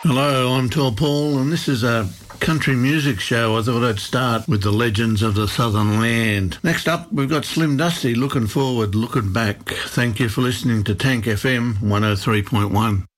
Hello, I'm Tor Paul, and this is a country music show. I thought I'd start with the legends of the Southern Land. Next up, we've got Slim Dusty, Looking Forward, Looking Back. Thank you for listening to Tank FM 103.1.